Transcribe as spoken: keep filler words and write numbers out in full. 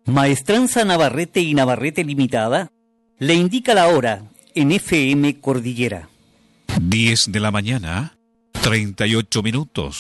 Maestranza Navarrete y Navarrete Limitada le indica la hora en F M Cordillera. diez de la mañana, treinta y ocho minutos.